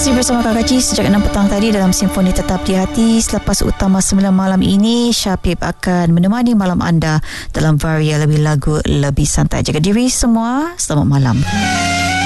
Masih bersama Kak Kacik sejak 6 petang tadi dalam Simfoni Tetap di Hati. Selepas utama 9 malam ini, Syapib akan menemani malam anda dalam varia lebih lagu, lebih santai. Jaga diri semua, selamat malam.